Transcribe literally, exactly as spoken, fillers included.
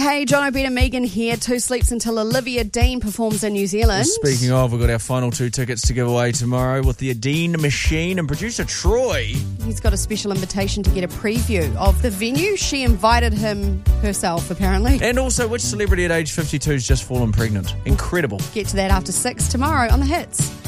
Hey, John O'Brien and Megan here. Two sleeps until Olivia Dean performs in New Zealand. Speaking of, we've got our final two tickets to give away tomorrow with the Adine Machine and producer Troy. He's got a special invitation to get a preview of the venue. She invited him herself, apparently. And also, which celebrity at age fifty-two has just fallen pregnant? Incredible. Get to that after six tomorrow on The Hits.